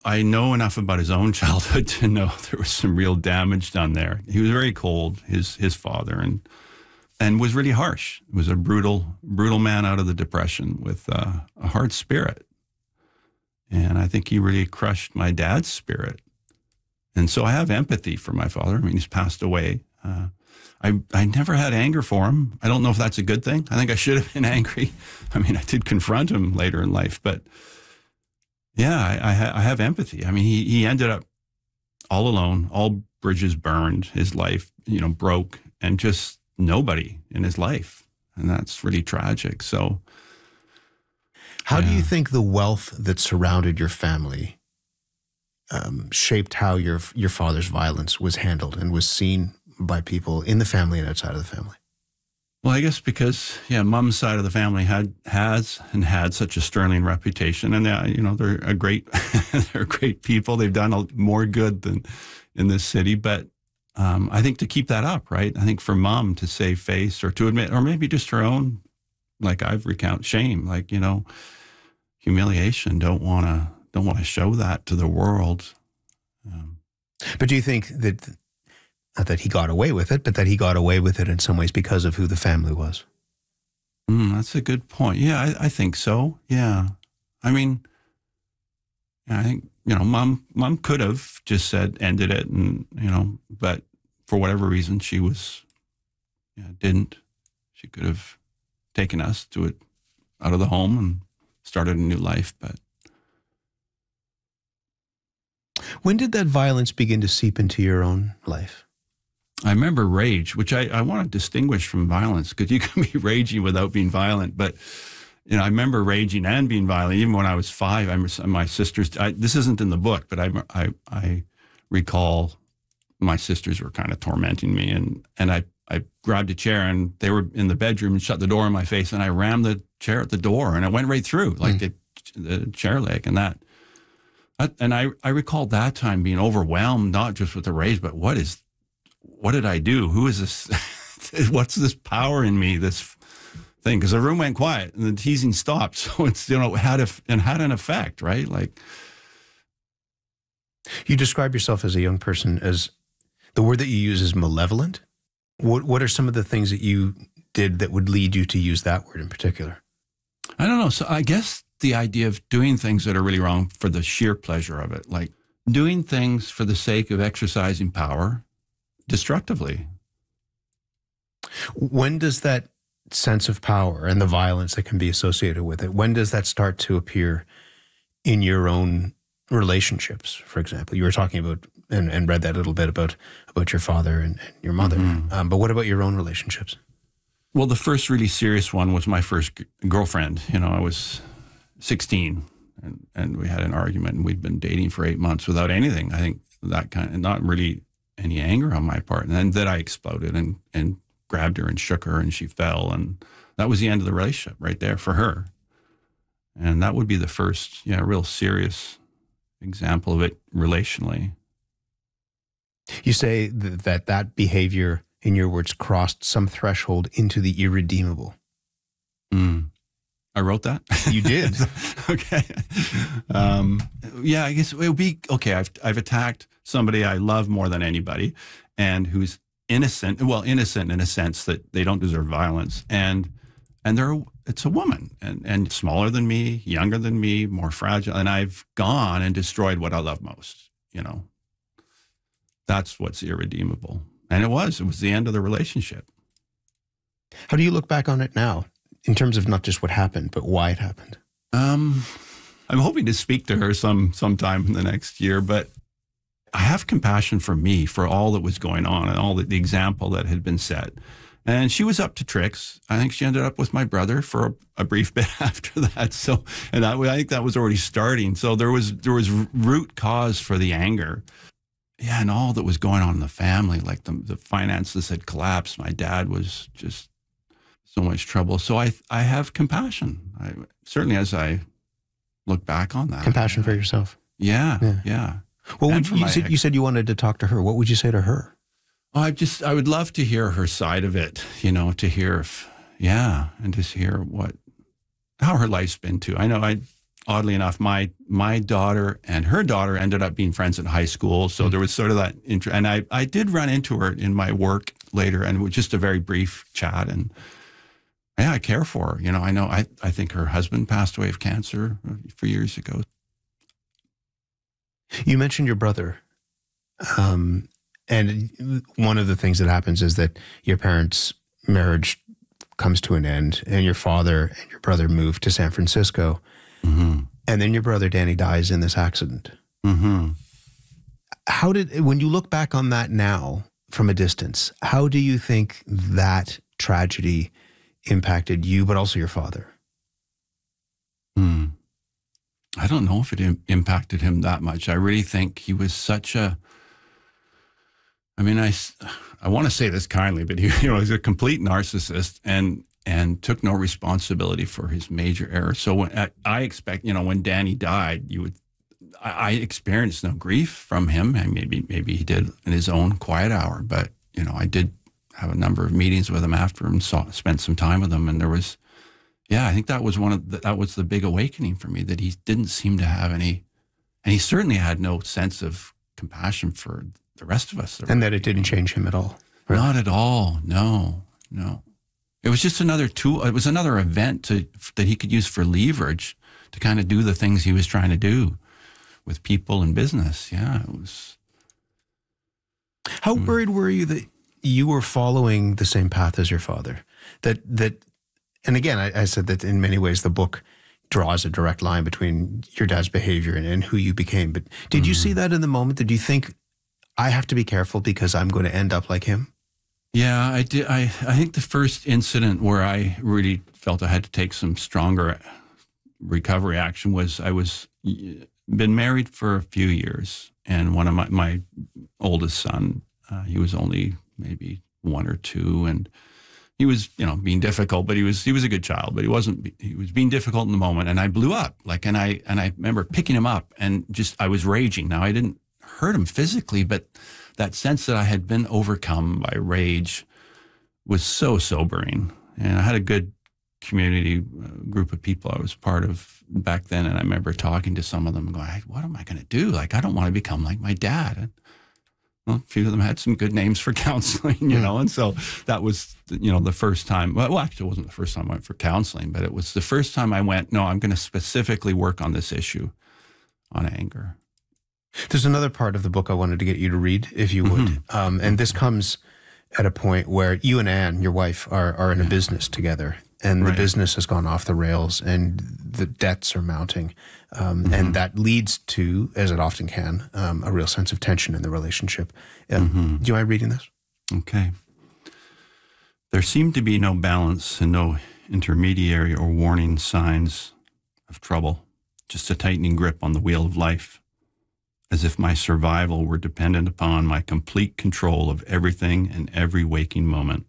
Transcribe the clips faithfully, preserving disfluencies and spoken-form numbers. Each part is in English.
I know enough about his own childhood to know there was some real damage done there. He was very cold, his his father, and and was really harsh. He was a brutal, brutal man out of the Depression with uh, a hard spirit. And I think he really crushed my dad's spirit. And so I have empathy for my father. I mean, he's passed away. Uh, I I never had anger for him. I don't know if that's a good thing. I think I should have been angry. I mean, I did confront him later in life, but yeah, I, I, ha- I have empathy. I mean, he, he ended up all alone, all bridges burned, his life, you know, broke, and just nobody in his life. And that's really tragic. So how yeah. do you think the wealth that surrounded your family um, shaped how your your father's violence was handled and was seen by people in the family and outside of the family? Well, I guess because, yeah, Mom's side of the family had has and had such a sterling reputation, and uh, you know, they're a great, they're great people. They've done a, more good than in this city. But um, I think to keep that up, right? I think for Mom to save face or to admit, or maybe just her own, like I've recounted, shame, like, you know, humiliation. Don't want to don't want to show that to the world. Um, but do you think that? Not that he got away with it, but that he got away with it in some ways because of who the family was. Mm, that's a good point. Yeah, I, I think so. Yeah. I mean, I think, you know, mom, mom could have just said, ended it. And, you know, but for whatever reason, she was, yeah, didn't. She could have taken us to it out of the home and started a new life. But when did that violence begin to seep into your own life? I remember rage, which I, I want to distinguish from violence, because you can be raging without being violent. But, you know, I remember raging and being violent. Even when I was five, I remember my sisters, I, this isn't in the book, but I, I, I recall my sisters were kind of tormenting me. And, and I, I grabbed a chair, and they were in the bedroom and shut the door in my face. And I rammed the chair at the door, and it went right through, like mm. the, the chair leg. And that, that and I, I recall that time being overwhelmed, not just with the rage, but what is what did I do? Who is this? What's this power in me, this thing? Because the room went quiet and the teasing stopped. So it's, you know, had a, and had an effect, right? Like, you describe yourself as a young person as, the word that you use is malevolent. What What are some of the things that you did that would lead you to use that word in particular? I don't know. So I guess the idea of doing things that are really wrong for the sheer pleasure of it, like doing things for the sake of exercising power destructively. When does that sense of power and the violence that can be associated with it, when does that start to appear in your own relationships, for example? You were talking about, and, and read that little bit about, about your father and, and your mother. Mm-hmm. Um, but what about your own relationships? Well, the first really serious one was my first g- girlfriend. You know, I was sixteen, and, and we had an argument, and we'd been dating for eight months without anything. I think that kind of, not really any anger on my part. And then that I exploded and, and grabbed her and shook her, and she fell. And that was the end of the relationship right there for her. And that would be the first, yeah, real serious example of it relationally. You say th- that that behavior, in your words, crossed some threshold into the irredeemable. Mm. I wrote that? You did. Okay. Um, yeah, I guess it would be, okay, I've, I've attacked somebody I love more than anybody, and who's innocent, well, innocent in a sense that they don't deserve violence. And and they're it's a woman, and, and smaller than me, younger than me, more fragile. And I've gone and destroyed what I love most, you know. That's what's irredeemable. And it was. It was the end of the relationship. How do you look back on it now, in terms of not just what happened, but why it happened? Um, I'm hoping to speak to her some sometime in the next year, but I have compassion for me, for all that was going on and all the, the example that had been set. And she was up to tricks. I think she ended up with my brother for a, a brief bit after that. So, and I, I think that was already starting. So there was there was root cause for the anger. Yeah, and all that was going on in the family, like the, the finances had collapsed. My dad was just so much trouble. So I I have compassion. I, certainly as I look back on that. Compassion for yourself. Yeah, yeah. yeah. Well, would, you, said, you said you wanted to talk to her. What would you say to her? Oh, I just, I would love to hear her side of it, you know, to hear if, yeah, and just hear what, how her life's been too. I know I, oddly enough, my my daughter and her daughter ended up being friends in high school. So there was sort of that intro. And I, I did run into her in my work later, and it was just a very brief chat. And yeah, I care for her. You know, I know, I, I think her husband passed away of cancer a few years ago. You mentioned your brother. Um, and one of the things that happens is that your parents' marriage comes to an end, and your father and your brother move to San Francisco. Mm-hmm. And then your brother Danny dies in this accident. Mm-hmm. How did, when you look back on that now from a distance, how do you think that tragedy impacted you, but also your father? Hmm. I don't know if it im- impacted him that much. I really think he was such a, I mean, I, I want to say this kindly, but he, you know, he's a complete narcissist and and took no responsibility for his major errors. So when I, I expect, you know, when Danny died, you would, I, I experienced no grief from him, and maybe maybe he did in his own quiet hour. But you know, I did have a number of meetings with him after and saw, spent some time with him, and there was, yeah, I think that was one of the, that was the big awakening for me, that he didn't seem to have any, and he certainly had no sense of compassion for the rest of us. And that it didn't change him at all. Right? Not at all. No, no. It was just another tool. It was another event to, that he could use for leverage to kind of do the things he was trying to do with people and business. Yeah, it was. How worried were you that you were following the same path as your father? That, that, and again, I, I said that in many ways the book draws a direct line between your dad's behavior and, and who you became. But did mm-hmm. you see that in the moment? Did you think, I have to be careful because I'm going to end up like him? Yeah, I did. I, I think the first incident where I really felt I had to take some stronger recovery action was I was been married for a few years, and one of my, my oldest son, uh, he was only maybe one or two, and he was, you know, being difficult, but he was he was a good child, but he wasn't. He was being difficult in the moment, and I blew up. Like, and I and I remember picking him up, and just I was raging. Now I didn't hurt him physically, but that sense that I had been overcome by rage was so sobering. And I had a good community uh, group of people I was part of back then. And I remember talking to some of them and going, hey, what am I going to do? Like, I don't want to become like my dad. And well, a few of them had some good names for counseling, you know. And so that was, you know, the first time. Well, actually, it wasn't the first time I went for counseling, but it was the first time I went, no, I'm going to specifically work on this issue on anger. There's another part of the book I wanted to get you to read, if you would. Mm-hmm. Um, and this comes at a point where you and Anne, your wife, are, are in yeah. a business together. And right. the business has gone off the rails and the debts are mounting. Um, mm-hmm. And that leads to, as it often can, um, a real sense of tension in the relationship. Um, mm-hmm. Do you mind reading this? Okay. There seemed to be no balance and no intermediary or warning signs of trouble, just a tightening grip on the wheel of life, as if my survival were dependent upon my complete control of everything and every waking moment.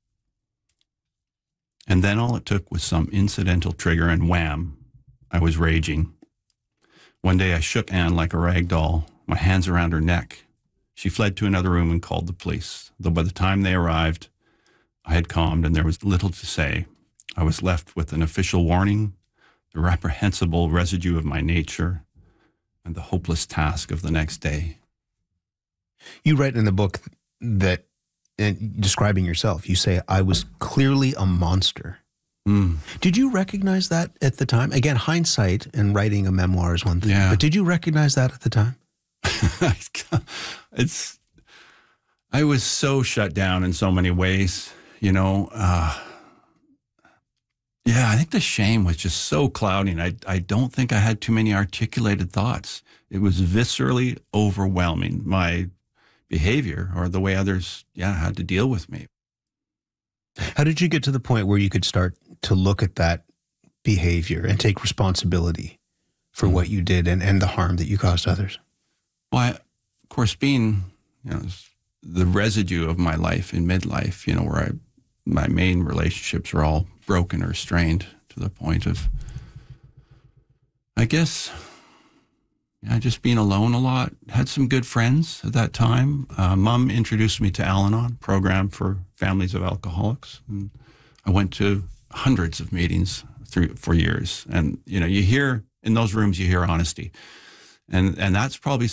And then all it took was some incidental trigger, and wham, I was raging. One day I shook Anne like a rag doll, my hands around her neck. She fled to another room and called the police, though by the time they arrived, I had calmed and there was little to say. I was left with an official warning, the reprehensible residue of my nature, and the hopeless task of the next day. You write in the book that, in describing yourself, you say, I was clearly a monster. Mm. Did you recognize that at the time? Again, hindsight and writing a memoir is one thing, yeah. but did you recognize that at the time? it's, I was so shut down in so many ways, you know. Uh, yeah, I think the shame was just so clouding. I, I don't think I had too many articulated thoughts. It was viscerally overwhelming, my behavior or the way others, yeah, had to deal with me. How did you get to the point where you could start to look at that behavior and take responsibility for mm-hmm. what you did and, and the harm that you caused others? Well, I, of course, being, you know, the residue of my life in midlife, you know, where I, my main relationships were all broken or strained to the point of, I guess, yeah, just being alone a lot. Had some good friends at that time. Uh, Mom introduced me to Al-Anon, program for families of alcoholics. And I went to hundreds of meetings through for years. And, you know, you hear in those rooms you hear honesty. And and that's probably